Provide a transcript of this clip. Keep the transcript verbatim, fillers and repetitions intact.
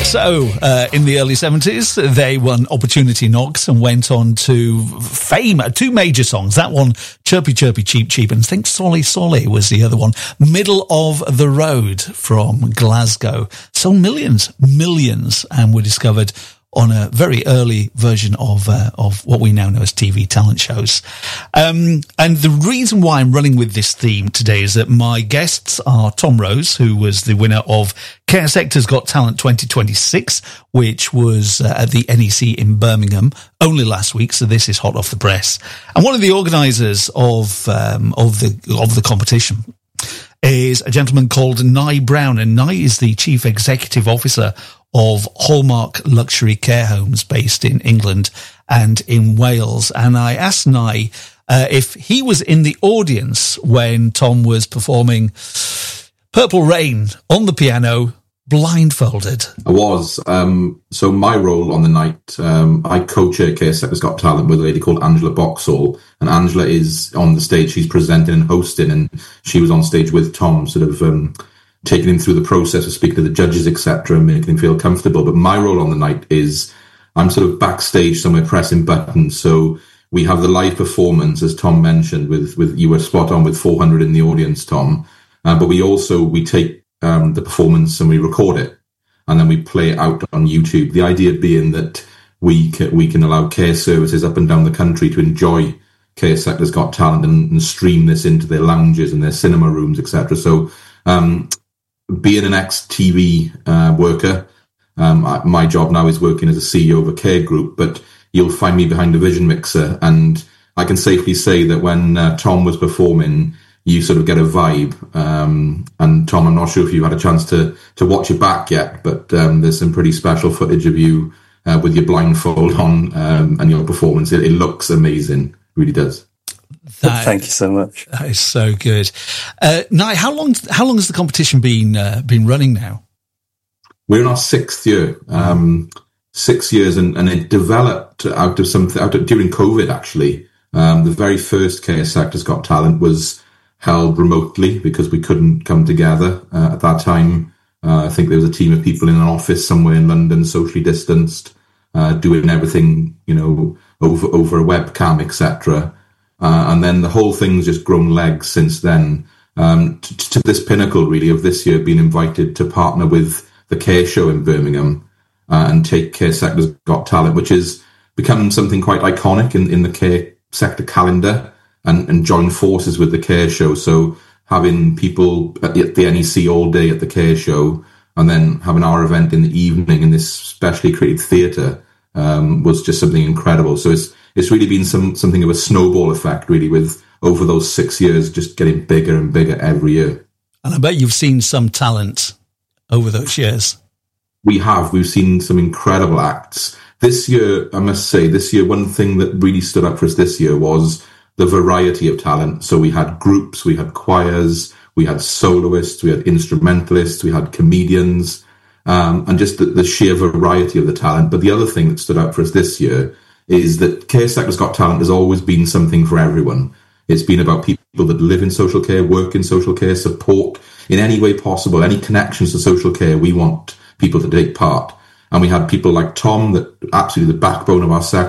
So, uh, in the early seventies, they won Opportunity Knocks and went on to fame. Two major songs. That one, Chirpy Chirpy Cheep Cheep, and I think Solly Solly was the other one. Middle of the Road from Glasgow. Sold millions, millions, and were discovered on a very early version of uh, of what we now know as T V talent shows. Um, and the reason why I'm running with this theme today is that my guests are Tom Rose, who was the winner of Care Sector's Got Talent twenty twenty-six, which was uh, at the N E C in Birmingham only last week, so this is hot off the press. And one of the organisers of um, of the of the competition is a gentleman called Nye Brown, and Nye is the Chief Executive Officer of Hallmark Luxury Care Homes based in England and in Wales. And I asked Nye uh, if he was in the audience when Tom was performing Purple Rain on the piano, blindfolded. I was. Um, so my role on the night, um, I co-chair Care Sector's Got Talent with a lady called Angela Boxall. And Angela is on the stage, she's presenting and hosting, and she was on stage with Tom, sort of um, taking him through the process of speaking to the judges, et cetera, and making him feel comfortable. But my role on the night is I'm sort of backstage somewhere pressing buttons. So we have the live performance, as Tom mentioned, with, with you were spot on with four hundred in the audience, Tom. Uh, but we also, we take um, the performance and we record it, and then we play it out on YouTube. The idea being that we can, we can allow care services up and down the country to enjoy Care Sector's Got Talent and, and stream this into their lounges and their cinema rooms, et cetera. So, um, being an ex-T V uh, worker, um, I, my job now is working as a C E O of a care group, but you'll find me behind the Vision Mixer, and I can safely say that when uh, Tom was performing, you sort of get a vibe. Um, and Tom, I'm not sure if you've had a chance to to watch it back yet, but um, there's some pretty special footage of you uh, with your blindfold on um, and your performance. It, it looks amazing, it really does. That, Thank you so much. That is so good. Uh, Nye, how long how long has the competition been uh, been running now? We're in our sixth year, um, six years, and, and it developed out of something out of, during COVID. Actually, um, the very first Care Sector's Got Talent was held remotely because we couldn't come together uh, at that time. Uh, I think there was a team of people in an office somewhere in London, socially distanced, uh, doing everything, you know, over over a webcam, et cetera. Uh, and then the whole thing's just grown legs since then, um, to, to this pinnacle, really, of this year being invited to partner with the Care Show in Birmingham uh, and take Care Sector's Got Talent, which has become something quite iconic in, in the Care Sector calendar, and, and join forces with the Care Show. So having people at the, at the N E C all day at the Care Show, and then having our event in the evening in this specially created theatre um, was just something incredible. So it's It's really been some something of a snowball effect, really, with over those six years just getting bigger and bigger every year. And I bet you've seen some talent over those years. We have. We've seen some incredible acts. This year, I must say, this year, one thing that really stood out for us this year was the variety of talent. So we had groups, we had choirs, we had soloists, we had instrumentalists, we had comedians, um, and just the, the sheer variety of the talent. But the other thing that stood out for us this year is that Care Sector's Got Talent has always been something for everyone. It's been about people that live in social care, work in social care, support in any way possible, any connections to social care. We want people to take part. And we had people like Tom, that absolutely the backbone of our sector,